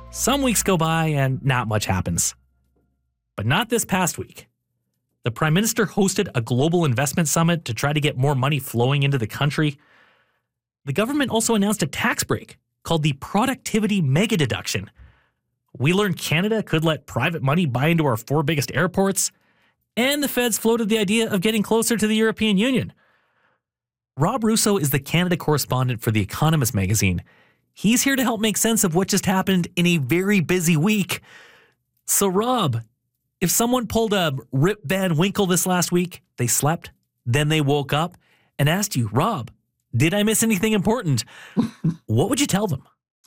Some weeks go by and not much happens. But not this past week. The Prime Minister hosted a global investment summit to try to get more money flowing into the country. The government also announced a tax break called the Productivity Mega Deduction. We learned Canada could let private money buy into our 4 biggest airports. And the feds floated the idea of getting closer to the European Union. Rob Russo is the Canada correspondent for The Economist magazine. He's here to help make sense of what just happened in a very busy week. So Rob, if someone pulled a Rip Van Winkle this last week, they slept, then they woke up and asked you, Rob, did I miss anything important? What would you tell them?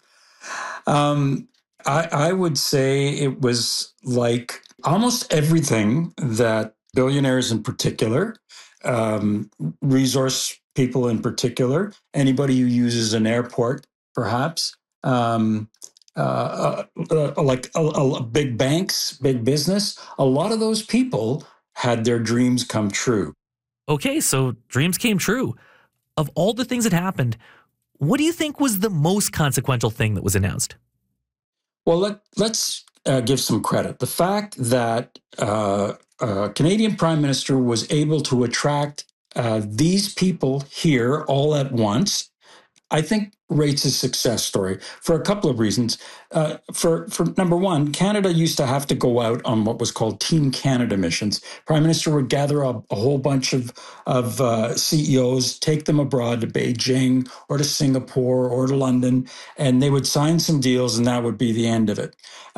I would say it was like almost everything that billionaires in particular, resource people in particular, anybody who uses an airport, perhaps, big banks, big business, a lot of those people had their dreams come true. Okay, so dreams came true. Of all the things that happened, what do you think was the most consequential thing that was announced? Well, let's give some credit. The fact that Canadian Prime Minister was able to attract these people here all at once, I think rates a success story for a couple of reasons. For number one, Canada used to have to go out on what was called Team Canada missions. Prime Minister would gather a whole bunch of CEOs, take them abroad to Beijing or to Singapore or to London, and they would sign some deals, and that would be the end of it.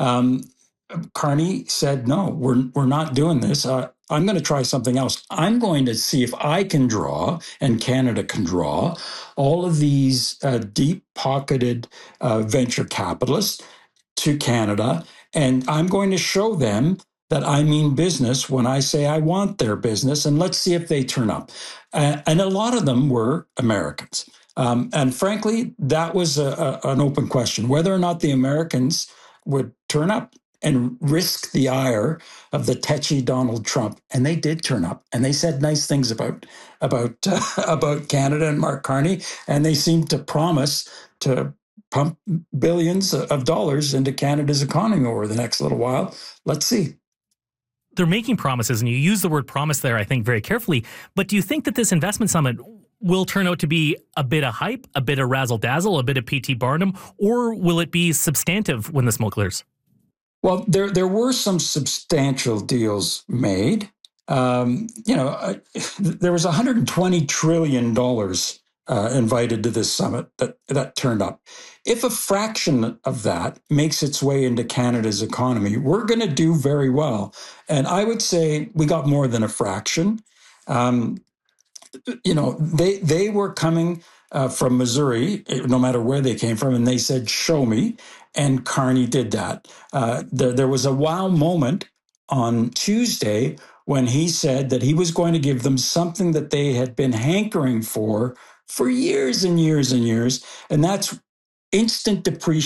Carney said, no, we're not doing this. I'm going to try something else. I'm going to see if I can draw, and Canada can draw, all of these deep-pocketed venture capitalists to Canada, and I'm going to show them that I mean business when I say I want their business, and let's see if they turn up. And a lot of them were Americans. And frankly, that was an open question, whether or not the Americans would turn up and risk the ire of the tetchy Donald Trump. And they did turn up, and they said nice things about Canada and Mark Carney, and they seemed to promise to pump billions of dollars into Canada's economy over the next little while. Let's see. They're making promises, and you use the word promise there, I think, very carefully. But do you think that this investment summit will turn out to be a bit of hype, a bit of razzle-dazzle, a bit of P.T. Barnum, or will it be substantive when the smoke clears? Well, there were some substantial deals made. There was $120 trillion invited to this summit that turned up. If a fraction of that makes its way into Canada's economy, we're going to do very well. And I would say we got more than a fraction. They were coming from Missouri, no matter where they came from, and they said, show me. And Carney did that. There was a wow moment on Tuesday when he said that he was going to give them something that they had been hankering for years and years and years, and that's instant depreciation.